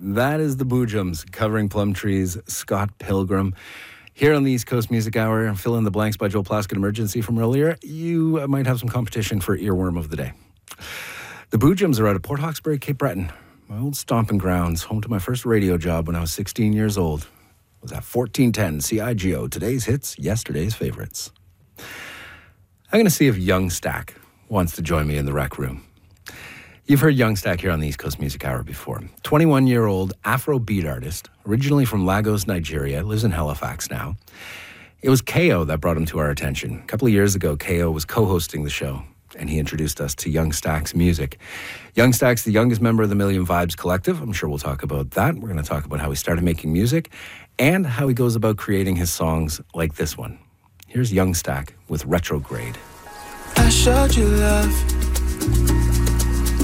That is the Boojums covering Plum Tree's Scott Pilgrim. Here on the East Coast Music Hour, fill in the blanks by Joel Plaskett Emergency from earlier. You might have some competition for Earworm of the Day. The Boojums are out of Port Hawkesbury, Cape Breton, my old stomping grounds, home to my first radio job when I was 16 years old. It was at 1410 CIGO, today's hits, yesterday's favorites. I'm going to see if Young Stack wants to join me in the rec room. You've heard Young Stack here on the East Coast Music Hour before. 21-year-old Afrobeat artist, originally from Lagos, Nigeria, lives in Halifax now. It was KO that brought him to our attention. A couple of years ago, KO was co-hosting the show, and he introduced us to Young Stack's music. Young Stack's the youngest member of the Million Vibes Collective. I'm sure we'll talk about that. We're going to talk about how he started making music and how he goes about creating his songs like this one. Here's Young Stack with Retrograde. I showed you love